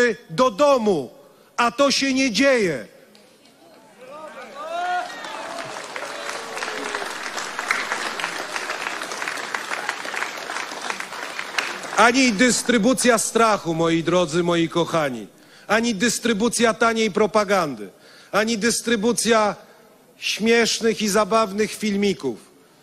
emerytury do domu, a to się nie dzieje. Ani dystrybucja strachu, moi drodzy, moi kochani, ani dystrybucja taniej propagandy, ani dystrybucja śmiesznych i zabawnych filmików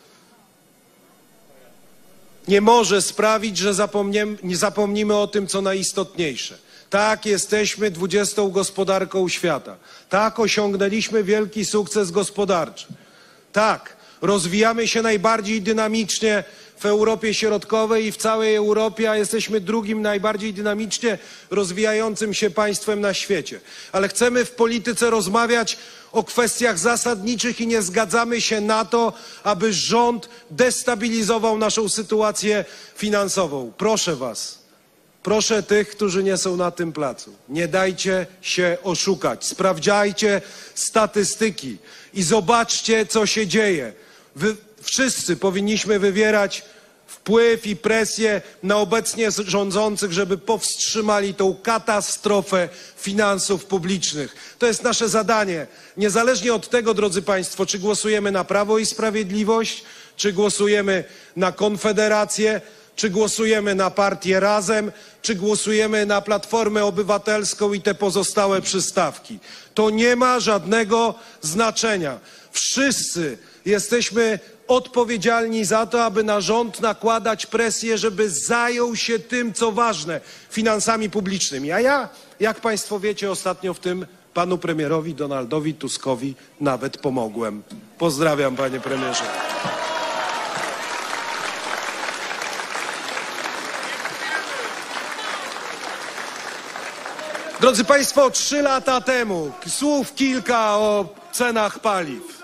nie może sprawić, że zapomnimy o tym, co najistotniejsze. Tak, jesteśmy 20. gospodarką świata. Tak, osiągnęliśmy wielki sukces gospodarczy. Tak, rozwijamy się najbardziej dynamicznie w Europie Środkowej i w całej Europie, a jesteśmy drugim najbardziej dynamicznie rozwijającym się państwem na świecie. Ale chcemy w polityce rozmawiać o kwestiach zasadniczych i nie zgadzamy się na to, aby rząd destabilizował naszą sytuację finansową. Proszę was, proszę tych, którzy nie są na tym placu, nie dajcie się oszukać. Sprawdzajcie statystyki i zobaczcie, co się dzieje. Wszyscy powinniśmy wywierać wpływ i presję na obecnie rządzących, żeby powstrzymali tą katastrofę finansów publicznych. To jest nasze zadanie. Niezależnie od tego, drodzy państwo, czy głosujemy na Prawo i Sprawiedliwość, czy głosujemy na Konfederację, czy głosujemy na partię Razem, czy głosujemy na Platformę Obywatelską i te pozostałe przystawki. To nie ma żadnego znaczenia. Wszyscy jesteśmy odpowiedzialni za to, aby na rząd nakładać presję, żeby zajął się tym, co ważne, finansami publicznymi. A ja, jak państwo wiecie, ostatnio w tym panu premierowi Donaldowi Tuskowi nawet pomogłem. Pozdrawiam, panie premierze. Drodzy państwo, 3 lata temu, słów kilka o cenach paliw.